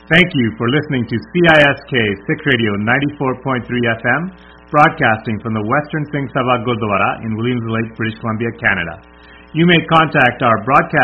Thank you for listening to CISK Sikh Radio 94.3 FM, broadcasting from the Western Singh Sabha Gurdwara in Williams Lake, British Columbia, Canada. You may contact our broadcast